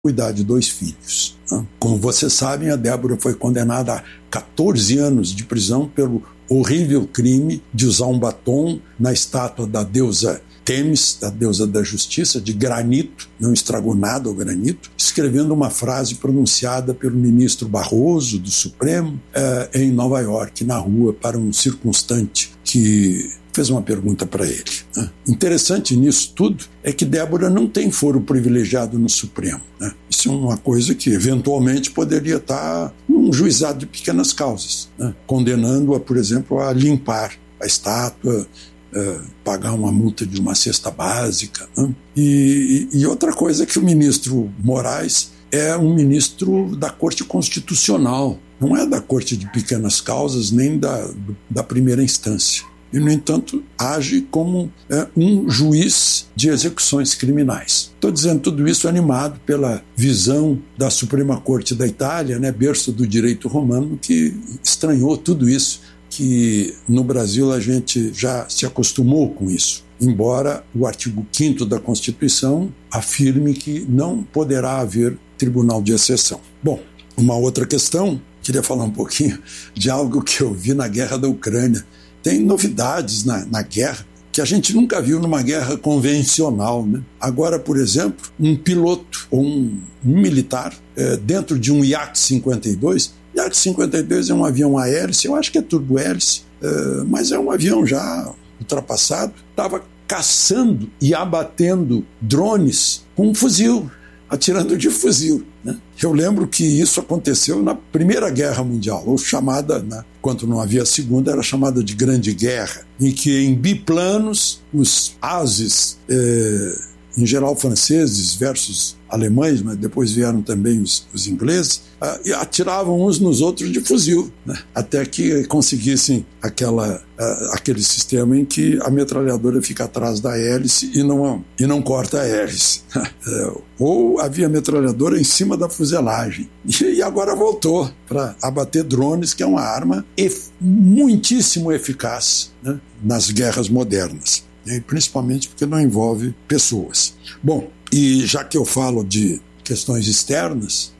cuidar de 2 filhos. Como vocês sabem, a Débora foi condenada a 14 anos de prisão pelo horrível crime de usar um batom na estátua da deusa Têmis, da deusa da justiça, de granito, não estragou nada o granito, escrevendo uma frase pronunciada pelo ministro Barroso, do Supremo, em Nova York, na rua, para um circunstante que fez uma pergunta para ele. Interessante nisso tudo é que Débora não tem foro privilegiado no Supremo. Isso é uma coisa que eventualmente poderia estar num juizado de pequenas causas, condenando-a, por exemplo, a limpar a estátua, pagar uma multa de uma cesta básica. E outra coisa é que o ministro Moraes é um ministro da Corte Constitucional, não é da Corte de Pequenas Causas nem da primeira instância. E, no entanto, age como um juiz de execuções criminais. Estou dizendo tudo isso animado pela visão da Suprema Corte da Itália, berço do direito romano, que estranhou tudo isso, que no Brasil a gente já se acostumou com isso, embora o artigo 5º da Constituição afirme que não poderá haver tribunal de exceção. Bom, uma outra questão, queria falar um pouquinho de algo que eu vi na guerra da Ucrânia. Tem novidades na guerra que a gente nunca viu numa guerra convencional. Agora, por exemplo, um piloto ou um militar dentro de um Iat-52. Iat-52 é um avião a hélice, eu acho que é turbo-hélice, mas é um avião já ultrapassado. Estava caçando e abatendo drones com um fuzil, atirando de fuzil. Eu lembro que isso aconteceu na Primeira Guerra Mundial, ou chamada, quando não havia a Segunda, era chamada de Grande Guerra, em que em biplanos os ases, em geral franceses versus alemães, mas depois vieram também os ingleses, e atiravam uns nos outros de fuzil, até que conseguissem aquele sistema em que a metralhadora fica atrás da hélice e não corta a hélice. Ou havia metralhadora em cima da fuselagem. E agora voltou para abater drones, que é uma arma muitíssimo eficaz nas guerras modernas. Principalmente porque não envolve pessoas. Bom, e já que eu falo de questões externas,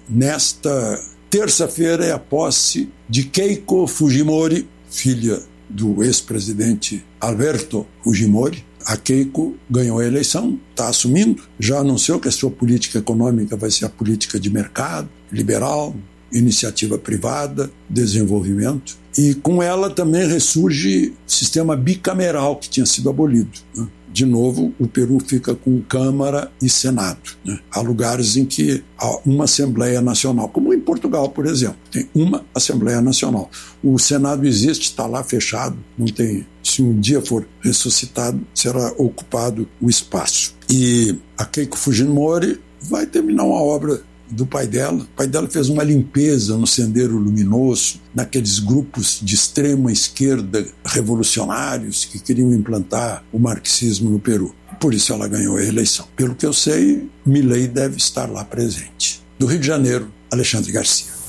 nesta terça-feira é a posse de Keiko Fujimori, filha do ex-presidente Alberto Fujimori. A Keiko ganhou a eleição, está assumindo, já anunciou que a sua política econômica vai ser a política de mercado, liberal, iniciativa privada, desenvolvimento. E com ela também ressurge o sistema bicameral que tinha sido abolido. De novo, o Peru fica com Câmara e Senado. Há lugares em que há uma Assembleia Nacional, como em Portugal, por exemplo. Tem uma Assembleia Nacional. O Senado existe, está lá fechado, não tem. Se um dia for ressuscitado, será ocupado o espaço. E a Keiko Fujimori vai terminar uma obra do pai dela. O pai dela fez uma limpeza no Sendero Luminoso, naqueles grupos de extrema esquerda revolucionários que queriam implantar o marxismo no Peru. Por isso ela ganhou a eleição. Pelo que eu sei, Milei deve estar lá presente. Do Rio de Janeiro, Alexandre Garcia.